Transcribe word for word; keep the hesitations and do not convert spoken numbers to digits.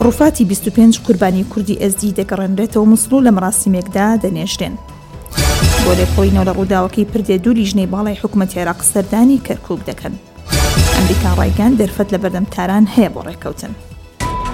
ڕووفاتی بیست و پێنج قوربانی کوردی ئێزدی دەگەڕێنرێتەوە موسڵ و لە مەراسیمێکدا دەنێژرێن. بۆ لێکۆڵینەوە لە ڕووداوەکەی پردێ دوو لیژنەی باڵای حکوومەتی عێراق سەردانی کەرکووک دەکەن. ئەمریکا ڕایگەاند دەرفەت لە بەردەم تاران هەیە بۆ ڕێکەوتن.